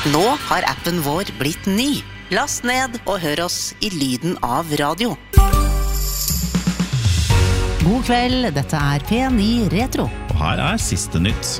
Nå har appen vår blitt ny. Last ned og hør oss i lyden av radio. God kveld, dette er P9 Retro. Og her er siste nytt.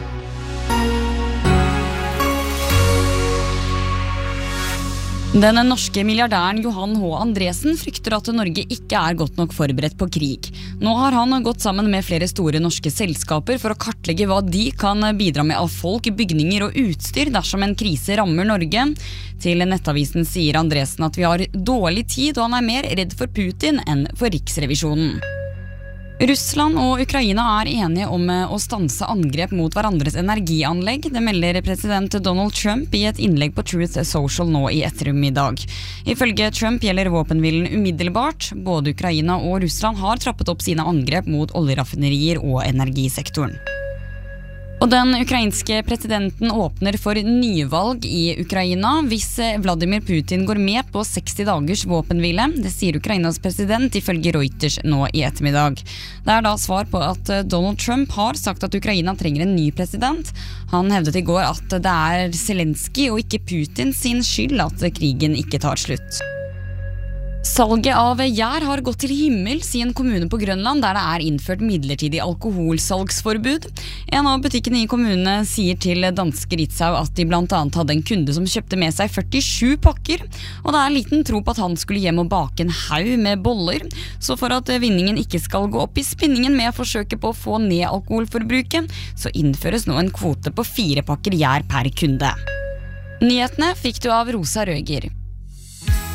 Den norske milliardæren Johan H. Andresen frykter at Norge ikke er godt nok forberedt på krig. Nå har han gått sammen med flere store norske selskaper for å kartlegge hva de kan bidra med av folk, bygninger og utstyr dersom en krise rammer Norge. Til Nettavisen sier Andresen at vi har dårlig tid, og han er mer redd for Putin enn for Riksrevisjonen. Russland og Ukraina er enige om å stanse angrep mot hverandres energianlegg. Det melder president Donald Trump i et innlegg på Truth Social nå i ettermiddag. Ifølge Trump gjelder våpenhvilen umiddelbart. Både Ukraina og Russland har trappet opp sine angrep mot oljeraffinerier og energisektoren. Og den ukrainske presidenten åpner for nyvalg i Ukraina hvis Vladimir Putin går med på 60 dagers våpenhvile. Det sier Ukrainas president ifølge Reuters nå i ettermiddag. Det er da svar på at Donald Trump har sagt at Ukraina trenger en ny president. Han hevdet i går at det er Zelensky og ikke Putin sin skyld at krigen ikke tar slutt. Salget av gjær har gått til himmels i en kommune på Grønland der det er innført midlertidig alkoholsalgsforbud. En av butikkene i kommunen sier til danske Ritzau at de blant annet hadde en kunde som kjøpte med seg 47 pakker, og det er liten tro på at han skulle hjem og bake en haug med boller. Så for at vinningen ikke skal gå opp i spinningen med forsøket på å få ned alkoholforbruket, så innføres nå en kvote på 4 pakker gjær per kunde. Nyhetene fikk du av Rosa Røger.